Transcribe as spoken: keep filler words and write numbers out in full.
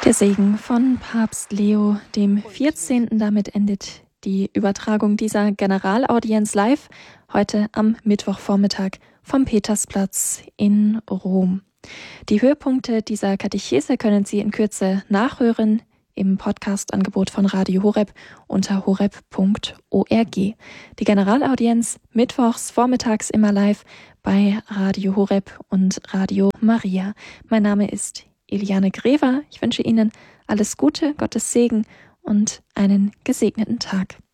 Der Segen von Papst Leo dem vierzehnten. Damit endet die Übertragung dieser Generalaudienz live heute am Mittwochvormittag vom Petersplatz in Rom. Die Höhepunkte dieser Katechese können Sie in Kürze nachhören im Podcast-Angebot von Radio Horeb unter horeb punkt org. Die Generalaudienz mittwochs vormittags immer live bei Radio Horeb und Radio Maria. Mein Name ist Eliane Grever. Ich wünsche Ihnen alles Gute, Gottes Segen und einen gesegneten Tag.